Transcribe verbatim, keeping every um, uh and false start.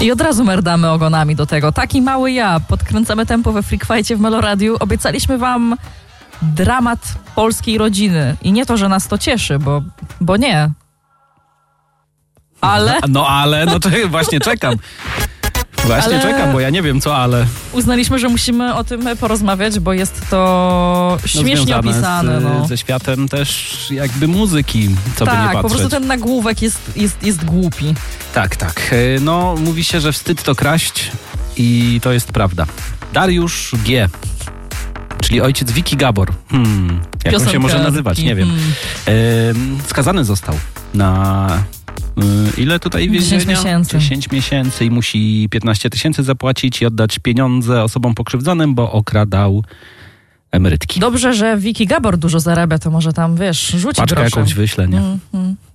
I od razu merdamy ogonami do tego. Taki mały ja. Podkręcamy tempo we Freak Fight'cie w Meloradiu. Obiecaliśmy wam dramat polskiej rodziny. I nie to, że nas to cieszy, bo, bo nie. Ale... No ale, no to właśnie czekam. Właśnie ale... czekam, bo ja nie wiem co ale. Uznaliśmy, że musimy o tym porozmawiać, bo jest to śmiesznie no, opisane. Z, no. ze światem też jakby muzyki, co by nie tak, patrzeć. po prostu ten nagłówek jest, jest, jest głupi. Tak, tak. No, mówi się, że wstyd to kraść i to jest prawda. Dariusz G., czyli ojciec Wiki Gabor. Hmm, jak on się może nazywać, nie wiem. Hmm. Yy, skazany został na... Ile tutaj więzienia? dziesięć miesięcy. dziesięć miesięcy i musi piętnaście tysięcy zapłacić i oddać pieniądze osobom pokrzywdzonym, bo okradał emerytki. Dobrze, że Wiki Gabor dużo zarabia, to może tam, wiesz, rzuci Paczkę groszem. jakąś wyślę, nie? Mm, mm.